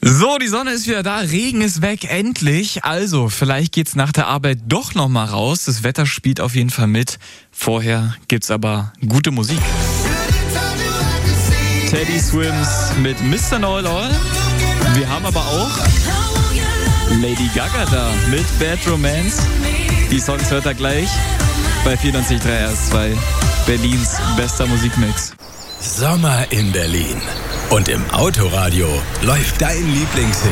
So, die Sonne ist wieder da, Regen ist weg, endlich. Also, vielleicht geht's nach der Arbeit doch noch mal raus. Das Wetter spielt auf jeden Fall mit. Vorher gibt's aber gute Musik. Teddy Swims mit Mr. Know-It-All. Wir haben aber auch Lady Gaga da mit Bad Romance. Die Songs hört ihr gleich bei 94.3 RS2, Berlins bester Musikmix. Sommer in Berlin. Und im Autoradio läuft dein Lieblingshit.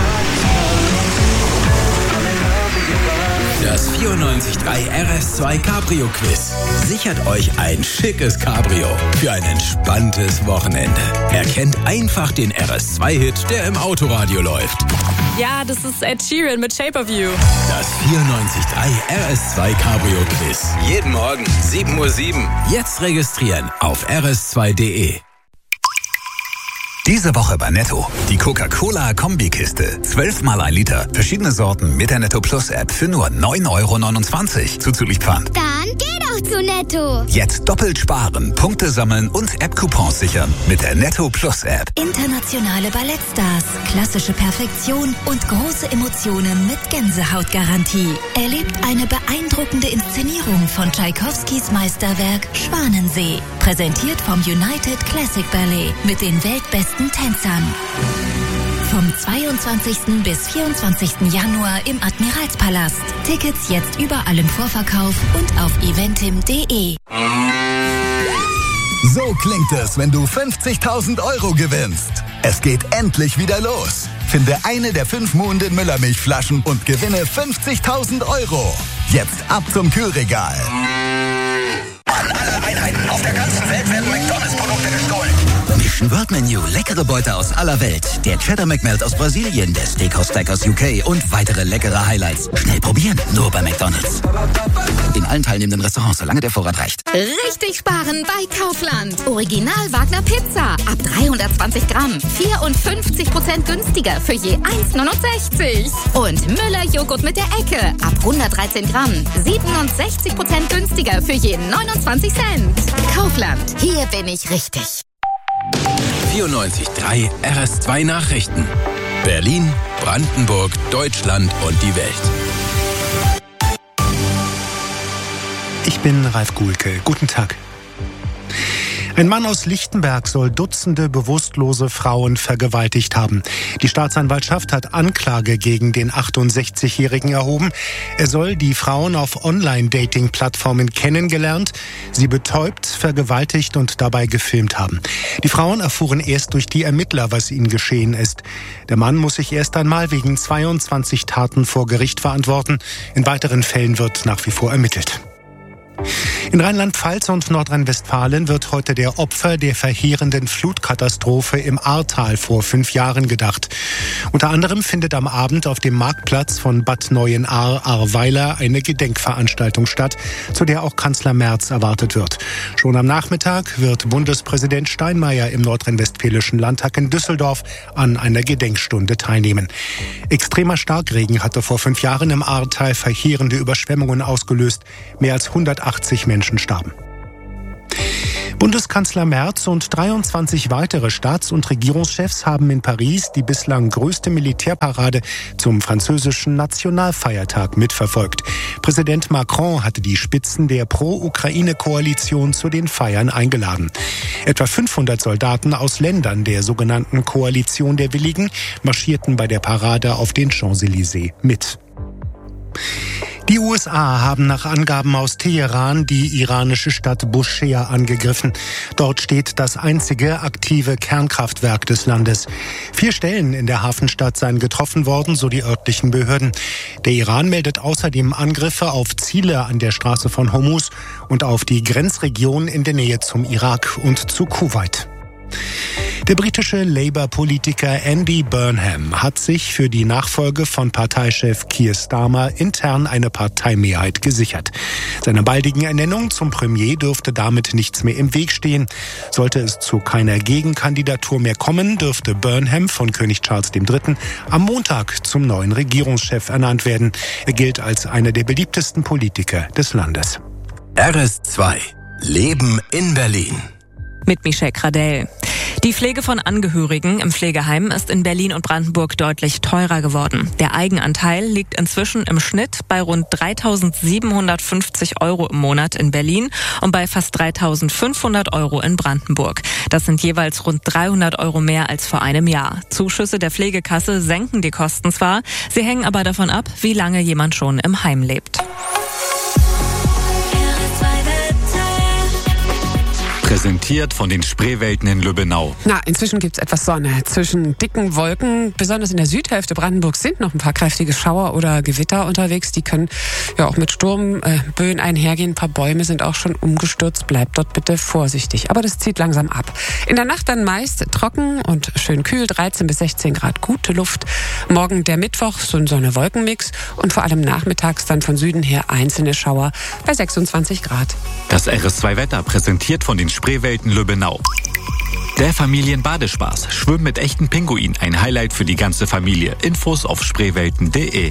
Das 94.3 RS2 Cabrio Quiz sichert euch ein schickes Cabrio für ein entspanntes Wochenende. Erkennt einfach den RS2-Hit, der im Autoradio läuft. Ja, das ist Ed Sheeran mit Shape of You. Das 94.3 RS2 Cabrio Quiz. Jeden Morgen 7:07 Uhr. Jetzt registrieren auf rs2.de. Diese Woche bei Netto. Die Coca-Cola Kombikiste. 12 mal 1 Liter. Verschiedene Sorten mit der Netto Plus App für nur 9,29 € zuzüglich Pfand. Dann geh doch zu Netto. Jetzt doppelt sparen, Punkte sammeln und App-Coupons sichern mit der Netto Plus App. Internationale Ballettstars, klassische Perfektion und große Emotionen mit Gänsehautgarantie. Erlebt eine beeindruckende Inszenierung von Tschaikowskis Meisterwerk Schwanensee. Präsentiert vom United Classic Ballet mit den weltbesten Tänzern. Vom 22. bis 24. Januar im Admiralspalast. Tickets jetzt überall im Vorverkauf und auf eventim.de. So klingt es, wenn du 50.000 € gewinnst. Es geht endlich wieder los. Finde eine der 5 Muhnden Müllermilchflaschen und gewinne 50.000 €. Jetzt ab zum Kühlregal. An alle Einheiten auf der ganzen Welt werden McDonalds-Produkte gestohlen. Mission World Menu, leckere Beute aus aller Welt. Der Cheddar McMelt aus Brasilien, der Steakhouse Stack aus UK und weitere leckere Highlights. Schnell probieren, nur bei McDonalds. In allen teilnehmenden Restaurants, solange der Vorrat reicht. Richtig sparen bei Kaufland. Original Wagner Pizza. Ab 320 Gramm. 54% günstiger für je 1,69. Und Müller Joghurt mit der Ecke. Ab 113 Gramm. 67% günstiger für je 29 Cent. Kaufland. Hier bin ich richtig. 94.3 RS2 Nachrichten. Berlin, Brandenburg, Deutschland und die Welt. Ich bin Ralf Guhlke. Guten Tag. Ein Mann aus Lichtenberg soll Dutzende bewusstlose Frauen vergewaltigt haben. Die Staatsanwaltschaft hat Anklage gegen den 68-Jährigen erhoben. Er soll die Frauen auf Online-Dating-Plattformen kennengelernt, sie betäubt, vergewaltigt und dabei gefilmt haben. Die Frauen erfuhren erst durch die Ermittler, was ihnen geschehen ist. Der Mann muss sich erst einmal wegen 22 Taten vor Gericht verantworten. In weiteren Fällen wird nach wie vor ermittelt. In Rheinland-Pfalz und Nordrhein-Westfalen wird heute der Opfer der verheerenden Flutkatastrophe im Ahrtal vor 5 Jahren gedacht. Unter anderem findet am Abend auf dem Marktplatz von Bad Neuenahr-Ahrweiler eine Gedenkveranstaltung statt, zu der auch Kanzler Merz erwartet wird. Schon am Nachmittag wird Bundespräsident Steinmeier im nordrhein-westfälischen Landtag in Düsseldorf an einer Gedenkstunde teilnehmen. Extremer Starkregen hatte vor 5 Jahren im Ahrtal verheerende Überschwemmungen ausgelöst. Mehr als 180 Menschen starben. Bundeskanzler Merz und 23 weitere Staats- und Regierungschefs haben in Paris die bislang größte Militärparade zum französischen Nationalfeiertag mitverfolgt. Präsident Macron hatte die Spitzen der Pro-Ukraine-Koalition zu den Feiern eingeladen. Etwa 500 Soldaten aus Ländern der sogenannten Koalition der Willigen marschierten bei der Parade auf den Champs-Élysées mit. Die USA haben nach Angaben aus Teheran die iranische Stadt Bushehr angegriffen. Dort steht das einzige aktive Kernkraftwerk des Landes. 4 Stellen in der Hafenstadt seien getroffen worden, so die örtlichen Behörden. Der Iran meldet außerdem Angriffe auf Ziele an der Straße von Hormuz und auf die Grenzregion in der Nähe zum Irak und zu Kuwait. Der britische Labour-Politiker Andy Burnham hat sich für die Nachfolge von Parteichef Keir Starmer intern eine Parteimehrheit gesichert. Seiner baldigen Ernennung zum Premier dürfte damit nichts mehr im Weg stehen. Sollte es zu keiner Gegenkandidatur mehr kommen, dürfte Burnham von König Charles III. Am Montag zum neuen Regierungschef ernannt werden. Er gilt als einer der beliebtesten Politiker des Landes. RS2 Leben in Berlin. Mit Michelle Gradell. Die Pflege von Angehörigen im Pflegeheim ist in Berlin und Brandenburg deutlich teurer geworden. Der Eigenanteil liegt inzwischen im Schnitt bei rund 3.750 € im Monat in Berlin und bei fast 3.500 € in Brandenburg. Das sind jeweils rund 300 € mehr als vor einem Jahr. Zuschüsse der Pflegekasse senken die Kosten zwar, sie hängen aber davon ab, wie lange jemand schon im Heim lebt. Präsentiert von den Spreewelten in Lübbenau. Inzwischen gibt's etwas Sonne zwischen dicken Wolken. Besonders in der Südhälfte Brandenburgs sind noch ein paar kräftige Schauer oder Gewitter unterwegs. Die können ja auch mit Sturmböen einhergehen. Ein paar Bäume sind auch schon umgestürzt. Bleibt dort bitte vorsichtig. Aber das zieht langsam ab. In der Nacht dann meist trocken und schön kühl. 13 bis 16 Grad gute Luft. Morgen der Mittwoch so ein Sonne-Wolken-Mix. Und vor allem nachmittags dann von Süden her einzelne Schauer bei 26 Grad. Das RS2-Wetter präsentiert von den Spreewelten Lübbenau. Der Familienbadespaß. Schwimmen mit echten Pinguinen. Ein Highlight für die ganze Familie. Infos auf spreewelten.de.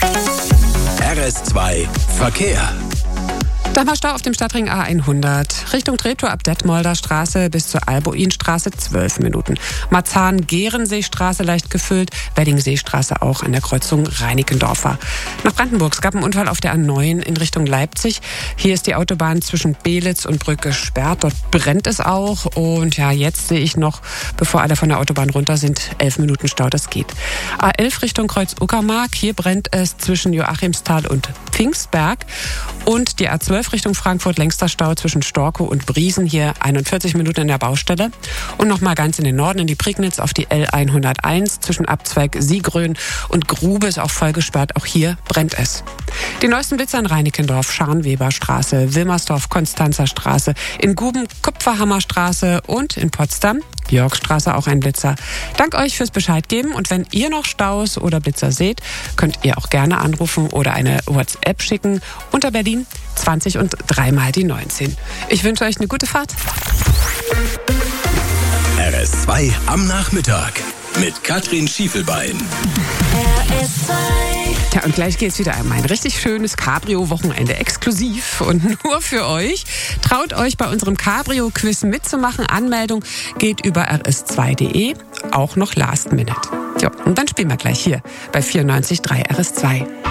RS2 Verkehr. Da war Stau auf dem Stadtring A100. Richtung Treptow ab Detmolder Straße bis zur Albuinstraße 12 Minuten. Marzahn-Gerenseestraße leicht gefüllt. Weddingseestraße auch an der Kreuzung Reinickendorfer. Nach Brandenburg. Es gab einen Unfall auf der A9 in Richtung Leipzig. Hier ist die Autobahn zwischen Belitz und Brück gesperrt. Dort brennt es auch. Und ja, jetzt sehe ich noch, bevor alle von der Autobahn runter sind, 11 Minuten Stau. Das geht. A11 Richtung Kreuz-Uckermark. Hier brennt es zwischen Joachimsthal und Pfingstberg. Und die A12 Richtung Frankfurt, längster Stau zwischen Storkow und Briesen, hier 41 Minuten in der Baustelle. Und nochmal ganz in den Norden, in die Prignitz auf die L101 zwischen Abzweig Siegrön und Grube ist auch voll gesperrt. Auch hier brennt es. Die neuesten Blitzer in Reinickendorf, Scharnweberstraße, Wilmersdorf, Konstanzer Straße, in Guben, Kupferhammerstraße und in Potsdam, Georgstraße auch ein Blitzer. Dank euch fürs Bescheid geben und wenn ihr noch Staus oder Blitzer seht, könnt ihr auch gerne anrufen oder eine WhatsApp schicken unter Berlin 20 und 3 mal die 19. Ich wünsche euch eine gute Fahrt. RS2 am Nachmittag mit Katrin Schiefelbein. Ja, und gleich geht's wieder einmal ein richtig schönes Cabrio-Wochenende exklusiv und nur für euch. Traut euch bei unserem Cabrio-Quiz mitzumachen. Anmeldung geht über rs2.de, auch noch Last Minute. Ja, und dann spielen wir gleich hier bei 94.3 RS2.